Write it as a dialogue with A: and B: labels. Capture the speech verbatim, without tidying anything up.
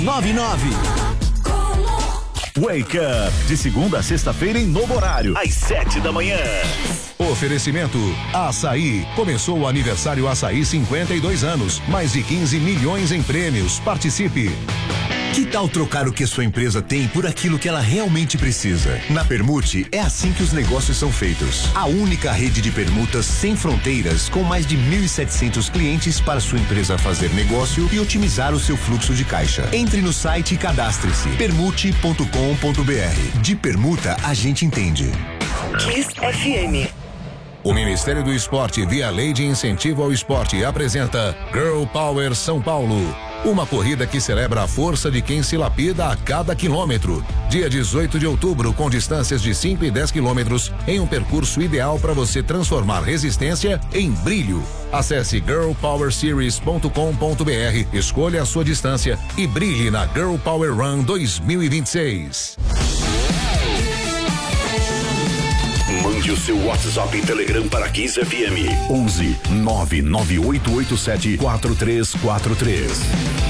A: nove nove.
B: Wake Up, de segunda a sexta-feira em novo horário, às sete da manhã.
C: Oferecimento Açaí. Começou o aniversário Açaí cinquenta e dois anos. Mais de quinze milhões em prêmios. Participe.
D: Que tal trocar o que a sua empresa tem por aquilo que ela realmente precisa? Na Permute, é assim que os negócios são feitos. A única rede de permutas sem fronteiras, com mais de mil e setecentos clientes para sua empresa fazer negócio e otimizar o seu fluxo de caixa. Entre no site e cadastre-se. permute ponto com ponto br. De permuta, a gente entende.
E: Kiss F M.
C: O Ministério do Esporte, via Lei de Incentivo ao Esporte, apresenta Girl Power São Paulo. Uma corrida que celebra a força de quem se lapida a cada quilômetro. Dia dezoito de outubro, com distâncias de cinco e dez quilômetros, em um percurso ideal para você transformar resistência em brilho. Acesse girl power series ponto com ponto br, escolha a sua distância e brilhe na Girl Power Run dois mil e vinte e seis.
B: Mande o seu WhatsApp e Telegram para Kiss F M. onze nove nove oito oito sete quatro três quatro três.